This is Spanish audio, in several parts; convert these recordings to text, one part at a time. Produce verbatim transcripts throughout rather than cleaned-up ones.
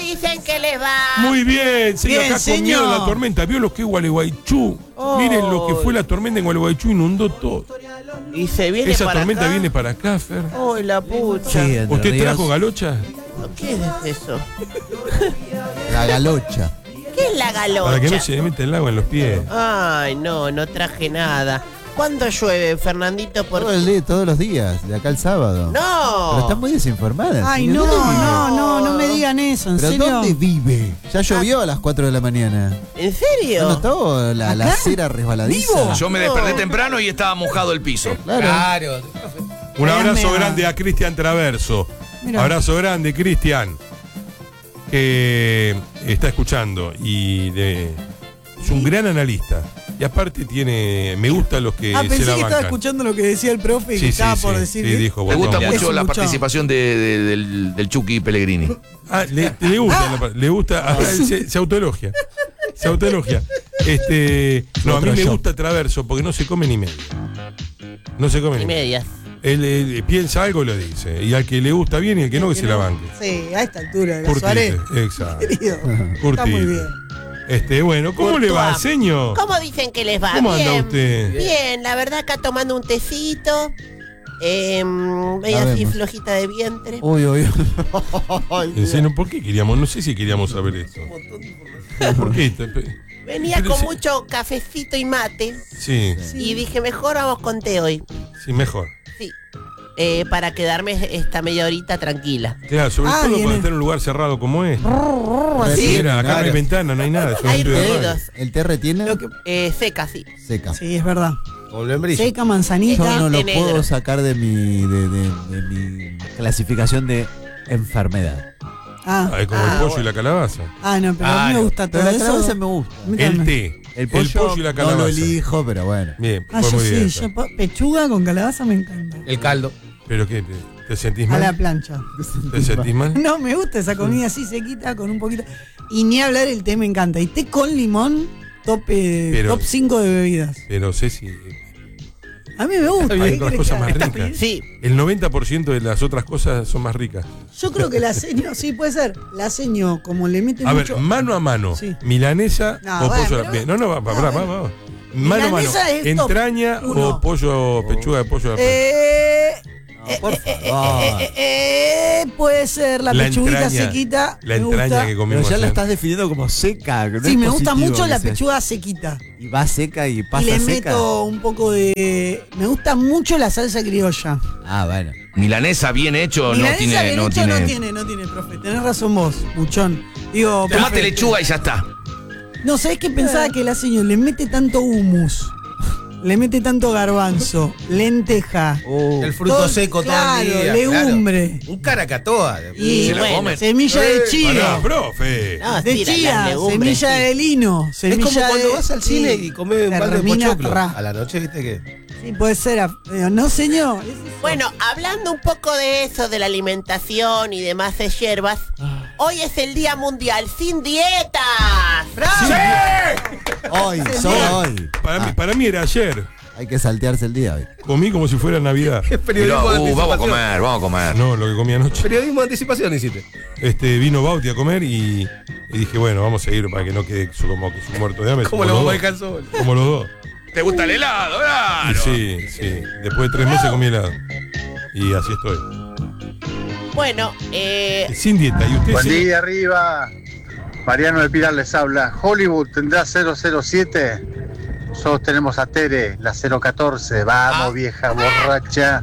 dicen que les va? Muy bien, señor, Bien, acá con miedo señor. la tormenta. ¿Vio lo que es Gualeguaychú? Oh. Miren lo que fue la tormenta en Gualeguaychú, inundó todo. Y se viene Esa para tormenta acá. viene para acá, Fer. Uy, la pucha. Sí, Entre ¿Usted Ríos. trajo galocha? ¿Qué es eso? La galocha. ¿Qué es la galocha? Para que no se le meta el agua en los pies. Ay, no, no traje nada. ¿Cuándo llueve, Fernandito? Por... Todo el día, todos los días, de acá al sábado. No. Pero está muy desinformada. Ay, señor. no, ¿Dónde vive? no, no, no me digan eso, ¿en ¿Pero serio? dónde vive? Ya llovió a las cuatro de la mañana. ¿En serio? ¿No notó la, la ¿Acá? acera resbaladiza? Yo me desperté temprano y estaba mojado el piso. Claro. Claro. Un abrazo Créanme, grande a Cristian Traverso. Mirá. Abrazo grande, Cristian. Que está escuchando y de- es un gran analista. Y aparte tiene. Me gusta los que Ah, se pensé la que estaba bancan. escuchando lo que decía el profe y Sí, que sí, estaba sí, por sí, decir. dijo, Me bueno, gusta vamos. mucho la Escuchado. participación de- de- del, del Chucky Pellegrini. Ah, le, le gusta, la- le gusta, ah, se, se autoelogia. Se autoelogia. Este, no, a mí Otro me show. gusta Traverso porque no se come ni medio. No se come Y ni medio. medias. Él, él piensa algo y lo dice. Y al que le gusta bien y al que no, que se la banque. Sí, a esta altura, de la Curtite, Suárez. exacto. Querido. Está Curtite. muy bien. Este, bueno, ¿cómo le va, Courtois. señor? ¿Cómo dicen que les va? ¿Cómo anda Bien. usted? Bien, la verdad acá tomando un tecito. Eh, media así Sabemos. flojita de vientre. Uy, uy, uy. Ay, En serio, ¿por qué queríamos? No sé si queríamos saber esto. ¿Por qué? Venía Pero con sí. mucho cafecito y mate. Sí, Y dije, mejor vamos con té hoy. sí, mejor. Sí. Eh, para quedarme esta media horita tranquila. Claro, sobre Ah, todo viene. para estar en un lugar cerrado como es. Sí. Mira, acá no hay Claro. ventana, no hay nada. es un Hay estudio de radio. ruidos. ¿El té retiene? Lo que- Eh, seca, sí. Seca. Sí, es verdad. Como el membrillo. Seca, Yo manzanita. no lo de negro. puedo sacar de mi, de, de- de mi clasificación de enfermedad. Ah, Ay, como Ah, el pollo bueno. y la calabaza. ah, no, pero a mí me Claro. gusta todo Pero la eso. calabaza me gusta. A mí El también. té, El pollo, y la no calabaza. lo elijo, pero bueno. Bien, Ah, fue yo muy sí, bien. yo po- pechuga con calabaza me encanta. El caldo. ¿Pero qué? ¿Te, te sentís A la mal? plancha. ¿Te sentís mal? No, me gusta esa comida así sequita con un poquito. Y ni hablar el té me encanta. Y té con limón, top, eh, Pero- top cinco de bebidas. Pero Ceci, A mí me gusta. hay ¿qué otras querés cosas que más haga? ricas. Sí. El noventa por ciento de las otras cosas son más ricas. Yo creo que la seño, sí puede ser. La seño, como le mete A ver, mucho. mano a mano, Sí. milanesa No, o bueno, pollo. pero- No, no, va, va, no, va, bueno. va, va. Mano a mano, Milanesa es top entraña uno. o pollo, pechuga de pollo. Eh, eh, por eh, eh, favor. eh, eh, eh, puede ser la, La pechuguita entraña, sequita. La me entraña gusta. que Pero comimos ya la ayer. estás definiendo como seca. no Sí, es me gusta positivo mucho que la sea- pechuga sequita. Y va seca y pasa y le seca. meto un poco de. Me gusta mucho la salsa criolla. Ah, bueno. Milanesa bien hecho no Milanesa tiene, bien no hecho tiene. no tiene, no tiene, profe. Tenés razón vos, buchón. Digo, Tomate profe, lechuga y ya está. No, ¿sabés qué pensaba que la señora le mete tanto humus? Le mete tanto garbanzo, lenteja, Oh. El fruto todo- seco claro, todo el día. legumbre. Claro. Un caracatoa. y Se la bueno, comen. semilla de Pará, chía. profe. No, De sí, la- las chía, legumbres, semilla sí. de lino, Es semilla como cuando de- vas al sí. cine y comes un balde de Termina pochoclo. tra. A la noche, ¿viste qué? Sí, puede ser. a- eh, No, señor. es eso. Bueno, hablando un poco de eso, de la alimentación y demás de hierbas, hoy es el Día Mundial sin dietas. Hoy, solo hoy. Para, mí, Ah, para mí era ayer. hay que saltearse el día hoy. Comí como si fuera Navidad. Es Mirá, periodismo de uh, vamos a anticipación. comer, vamos a comer. No, lo que comí anoche. Periodismo de anticipación hiciste. Este, vino Bauti a comer y, y dije, bueno, vamos a ir para que no quede su- como que su muerto de hambre. Como somos lo los vamos a dos. dejar solo. Como los dos. ¿Te gusta el helado? Y Claro. sí, sí. Después de tres meses comí helado. Y así estoy. Bueno, eh, Sin dieta. ¿Y usted? Buen señor? día arriba, Mariano de Pilar les habla. Hollywood tendrá cero cero siete. Nosotros tenemos a Tere, la cero catorce. Vamos, vieja borracha.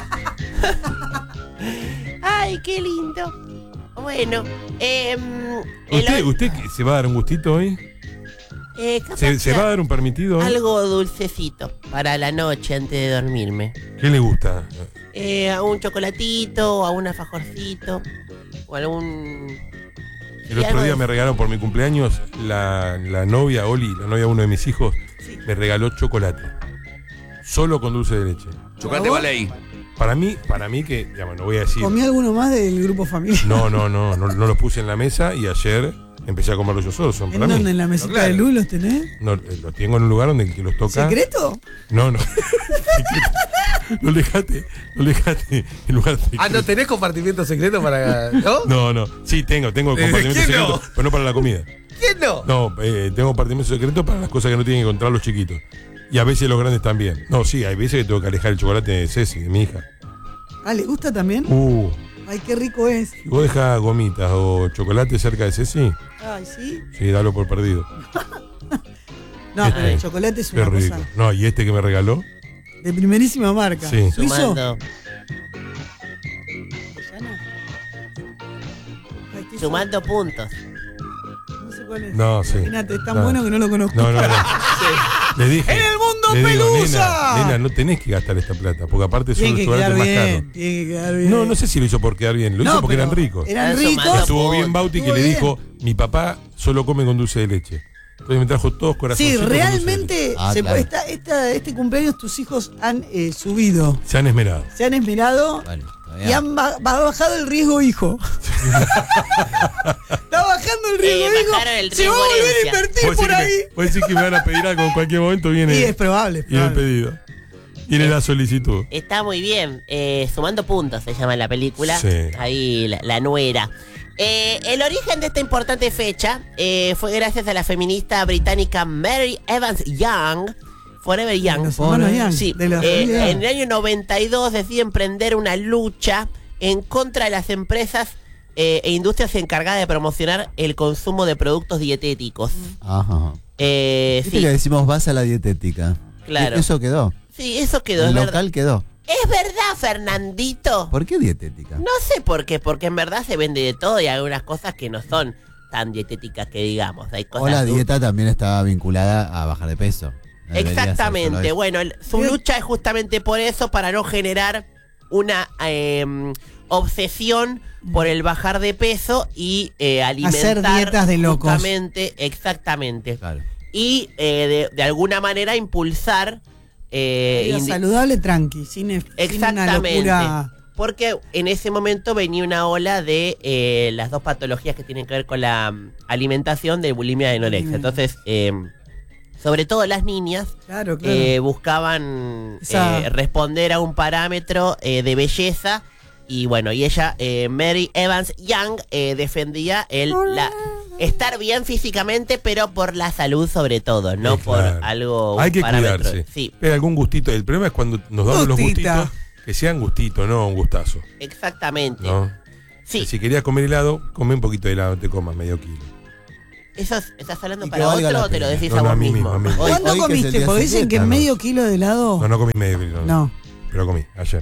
ay, qué lindo. Bueno, eh, el ¿Usted, hoy- ¿Usted se va a dar un gustito hoy? eh, capaz ¿Se, se que va a dar un permitido hoy? algo dulcecito para la noche antes de dormirme. ¿Qué le gusta? Eh, a un chocolatito, a un alfajorcito, o algún... El y otro algo día de- me regalaron por mi cumpleaños la, la novia, Oli, la novia de uno de mis hijos, me regaló chocolate. Solo con dulce de leche. Chocolate Baley. Para mí, para mí que, digamos, no voy a decir. ¿Comí alguno más del grupo familiar? No, no, no, no, no los puse en la mesa y ayer empecé a comerlos yo solo, son ¿En para dónde? mí. ¿En la mesita claro. de luz los tenés? No, eh, los tengo en un lugar donde el que los toca. ¿Secreto? No, no. Lo dejaste, lo dejaste en lugar de. Ah, ¿no tenés compartimiento secreto para.? ¿No? No, no. Sí, tengo, tengo ¿De compartimento quién secreto, no? pero no para la comida. ¿Quién no? No, eh, tengo compartimento secreto para las cosas que no tienen que encontrar los chiquitos. Y a veces los grandes también. No, sí, hay veces que tengo que alejar el chocolate de Ceci, de mi hija. Ah, ¿le gusta también? Uh, Ay, qué rico es. si vos dejás gomitas o chocolate cerca de Ceci, Ay, ¿sí? sí, dalo por perdido. No, Este, pero el chocolate es Qué una rico. cosa No, y este que me regaló, de primerísima marca. Sí. ¿Suizo? Sumando, ¿Castellano? Ay, qué sumando puntos. so- No sé cuál es. no, sí. Imagínate, es tan No. bueno que no lo conozco. No, no, no. Le dije. ¡En el mundo le digo, pelusa! Nena, nena, no tenés que gastar esta plata, porque aparte son Tiene los que chocolates quedar más bien. caros. Tiene que quedar bien. No, no sé si lo hizo por quedar bien, lo No, hizo porque pero eran ricos. Eran Eso ricos. manda Estuvo bien puntos. Bauti que Estuvo le bien. dijo, mi papá solo come con dulce de leche. Entonces me trajo todos Sí, corazoncitos con dulce de leche. realmente Ah, se- claro. esta- esta- este cumpleaños tus hijos han eh, subido, Se han esmerado. se han esmerado Bueno, todavía. y han ba- ba- bajado el riesgo hijo. Está bajando el riesgo Eh, hijo. bajaron el Se va a riesgo volver a herencia. invertir Puede por decir, ahí. que me, puede decir que me van a pedir algo en cualquier momento, viene, Y es probable. es viene el probable. pedido. Viene la solicitud. Está muy bien. Eh, sumando puntos se llama la película. Sí. Ahí la, la nuera. Eh, el origen de esta importante fecha eh, fue gracias a la feminista británica Mary Evans Young. Forever Young. Los hermanos Young, Sí. de la Eh, familia. en el año noventa y dos decide emprender una lucha en contra de las empresas eh, e industrias encargadas de promocionar el consumo de productos dietéticos. Ajá. Eh, Viste sí, que decimos vas a la dietética. Claro. Eso quedó. sí, eso quedó. El Es verdad. local quedó. ¿Es verdad, Fernandito? ¿Por qué dietética? No sé por qué, porque en verdad se vende de todo y hay algunas cosas que no son tan dietéticas que digamos. Hay cosas O la dulces. dieta también estaba vinculada a bajar de peso. No debería ser solo Exactamente. eso. Bueno, el- su Bien. lucha es justamente por eso, para no generar una eh, obsesión por el bajar de peso y eh, alimentar dietas de locos. justamente, exactamente. Claro. Y eh, de, de alguna manera impulsar eh, Vida indi- saludable, tranqui, sin, sin una Exactamente. locura. Porque en ese momento venía una ola de eh, las dos patologías que tienen que ver con la mm, alimentación de bulimia y anorexia. Entonces, eh, sobre todo las niñas Claro, claro. eh, buscaban Esa- eh, responder a un parámetro eh, de belleza. Y bueno, y ella, eh, Mary Evans Young, eh, defendía el la, estar bien físicamente, pero por la salud sobre todo, no Sí, por claro. algo Hay que parámetro. cuidarse. Sí, Pero algún gustito. El problema es cuando nos damos los Gustita. gustitos, que sean gustitos, no un gustazo. exactamente. ¿No? Sí, Si querías comer helado, come un poquito de helado, te comas medio kilo. ¿Eso es- ¿estás hablando Y que para valga otro la o te lo pena. decís No, a no, vos a mí mismo? mismo, a mí mismo. Hoy- ¿Cuándo hoy que es el comiste? día Porque sin dicen que dieta, ¿no? medio kilo de helado. No, no comí medio kilo. No. No. Pero comí, ayer.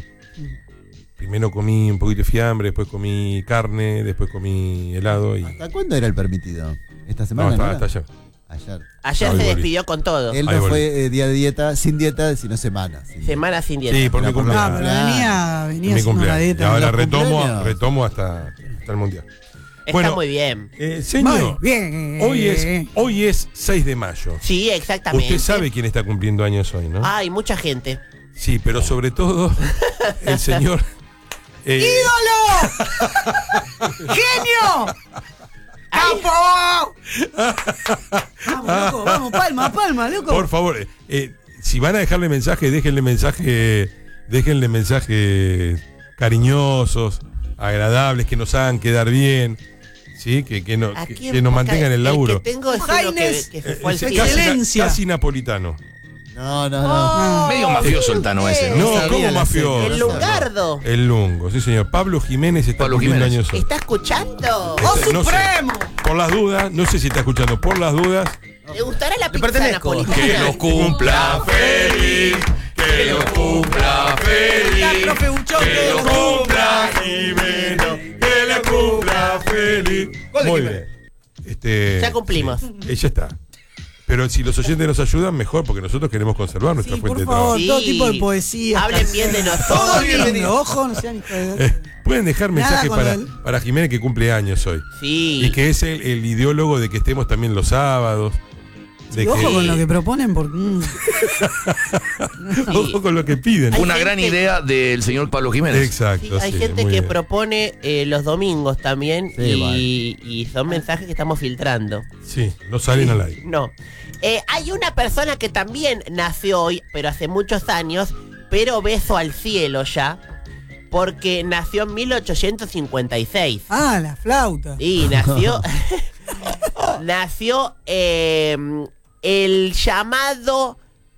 Primero comí un poquito de fiambre, después comí carne, después comí helado y. ¿Hasta cuándo era el permitido? ¿Esta No, semana? hasta, ¿no era? hasta ayer. Ayer. Ayer Ahí se volví. despidió con todo. Él Ahí no volví. fue eh, día de dieta, sin dieta, sino semana. sin Semana sin dieta. Sí, por mi Pero por Ah, cumpleaños. pero Claro. venía, venía mi haciendo una cumpleaños. Y dieta. ahora ¿Los retomo, cumpleaños? retomo hasta, hasta el mundial. Está Bueno, muy bien. Eh, señor, Muy bien. hoy es, hoy es seis de mayo. Sí, exactamente. Usted sabe quién está cumpliendo años hoy, ¿no? Hay mucha gente. Sí, pero sobre todo el señor. eh, ¡Ídolo! ¡Genio! ¡Capo! Vamos, loco, vamos, palma, palma, loco. Por favor, eh, eh, si van a dejarle mensaje, déjenle mensaje, déjenle mensajes cariñosos, agradables, que nos hagan quedar bien, sí, que, que, no, ¿A que, quién que nos busca? mantengan el laburo. que tengo es uno Jaines. que, que se Eh, fue al ese cielo. casi, Excelencia. casi napolitano. No, no, no. Medio mafioso el Tano ese, ¿no? No, sabía ¿cómo la mafioso? serie. El Lungardo. El Lungo, sí señor. Pablo Jiménez está Pablo cumpliendo Jiménez. años hoy. ¿Está escuchando? ¡Oh, Este, no sé. supremo! Por las dudas, no sé si está escuchando, por las dudas. ¿Le gustará la Le pizza pertenezco. napolitana? Que lo cumpla feliz, que lo cumpla La feliz. profe Buchón, Que que lo lo cumpla Jimeno, que le cumpla feliz. Gol de Muy Jiménez. bien. Este, Ya cumplimos. sí, eh, ya está. Pero si los oyentes nos ayudan, mejor, porque nosotros queremos conservar nuestra Sí, fuente por de trabajo. favor, todo tipo de poesía. Hablen bien de Todo nosotros. lindo, ojo, no sean hijos de... Eh, pueden dejar Nada mensajes con para, el- para Jiménez, que cumple años hoy. Sí. Y que es el, el ideólogo de que estemos también los sábados. De Sí, que, ojo con lo que proponen porque... mm, ojo con lo que piden. Hay Una gente- gran idea del señor Pablo Jiménez. Sí, Exacto. hay sí, gente muy que bien. propone eh, los domingos también Sí, y, vale. y son mensajes que estamos filtrando. Sí, no salen al aire. No. Eh, hay una persona que también nació hoy, pero hace muchos años, pero beso al cielo ya, porque nació en mil ochocientos cincuenta y seis. Ah, la flauta. Y nació... nació eh, el llamado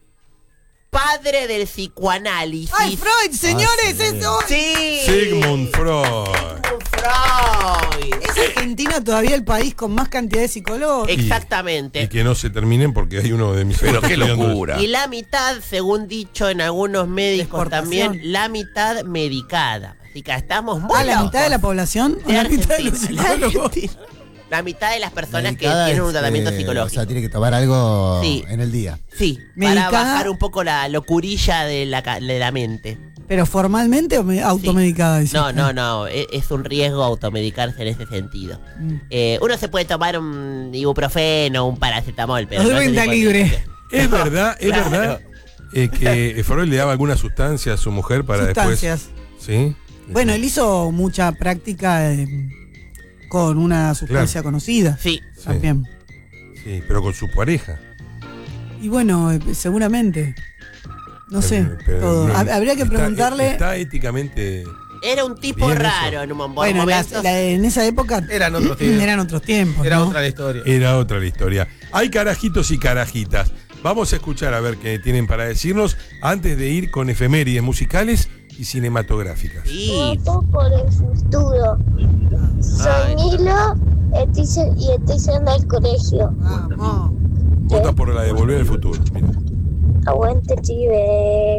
padre del psicoanálisis. ¡Ay, Freud, señores! Ah, sí. ¡Eso! Sí. Sigmund Freud. Sigmund Freud. ¿Es Argentina todavía el país con más cantidad de psicólogos? Exactamente. Y que no se terminen porque hay uno de mis Pero hijos qué estudiando- locura. Y la mitad, según dicho en algunos médicos Exportación. también, la mitad medicada. Así que estamos muy Ah, ¿la mitad de la locos. población? ¿O De la mitad de los Argentina, la psicólogos? Argentina. La mitad de las personas Medicada que tienen un es, tratamiento eh, psicológico. O sea, tiene que tomar algo Sí. en el día. Sí, Medicada. para bajar un poco la locurilla de la, ca- de la mente. ¿Pero formalmente o me- automedicada? decís? No, no, no, e- es un riesgo automedicarse en ese sentido. Mm. Eh, uno se puede tomar un ibuprofeno, un paracetamol, pero Los no de ese venta tipo de libre. cosas. Es verdad, es Claro. verdad eh, que Freud le daba alguna sustancia a su mujer para Sustancias. después. ¿Sí? Bueno, él hizo mucha práctica eh, con una sustancia conocida Sí, Sí, también. sí, pero con su pareja. Y bueno, eh, seguramente. No sé, Pero- pero todo. no, Hab- Habría que está- preguntarle. Está éticamente. era un tipo Bien raro eso. en un momento. Bueno, las- la- en esa época Eran otros tiempos. eran otros tiempos. Era ¿no? otra la historia. Era otra la historia. Hay carajitos y carajitas. Vamos a escuchar a ver qué tienen para decirnos antes de ir con efemérides musicales y cinematográficas. Sí, Voto por el futuro. Soy Ay. Milo estoy se- y estoy yendo al colegio. Vamos. Vota por la de Volver al Futuro. Mira. Aguante, chive.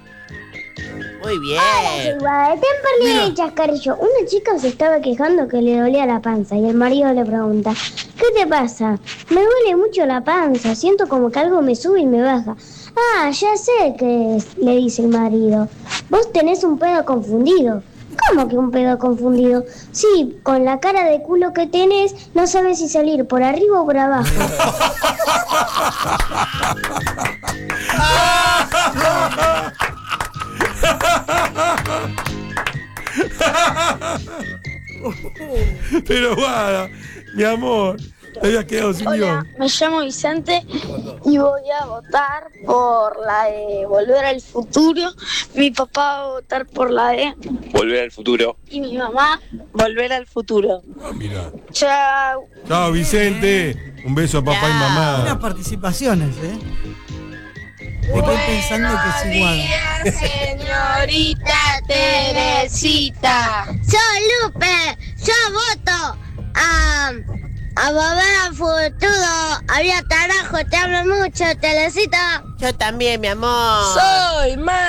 muy bien. Temperley Chascarrillo. Una chica se estaba quejando que le dolía la panza y el marido le pregunta: ¿qué te pasa? Me duele mucho la panza, siento como que algo me sube y me baja. Ah, ya sé que es, le dice el marido. Vos tenés un pedo confundido. ¿Cómo que un pedo confundido? Sí, con la cara de culo que tenés, no sabes si salir por arriba o por abajo. Pero guada, mi amor, te habías quedado sin Hola, guión. me llamo Vicente y voy a votar por la de Volver al Futuro. Mi papá va a votar por la de Volver al futuro. y mi mamá Volver al Futuro. Ah, mira. Chao. Chao, Vicente. Un beso a papá y Buenas mamá. participaciones, ¿eh? Estoy pensando que es igual. Señorita Teresita. Yo, Lupe, yo voto a, a Volver al Futuro. Había carajo, te amo mucho, Teresita. Yo también, mi amor. Soy más.